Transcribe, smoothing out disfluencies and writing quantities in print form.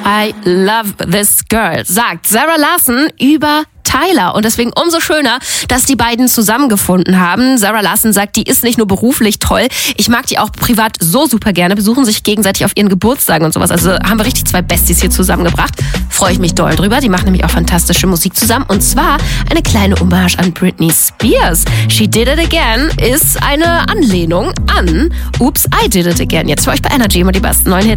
I love this girl, sagt Zara Larsson über Tyler. Und deswegen umso schöner, dass die beiden zusammengefunden haben. Zara Larsson sagt, die ist nicht nur beruflich toll, ich mag die auch privat so super gerne, besuchen sich gegenseitig auf ihren Geburtstagen und sowas. Also haben wir richtig zwei Besties hier zusammengebracht. Freue ich mich doll drüber. Die machen nämlich auch fantastische Musik zusammen. Und zwar eine kleine Hommage an Britney Spears. She Did It Again ist eine Anlehnung an Oops, I Did It Again. Jetzt für euch bei Energy immer die besten neuen Hits.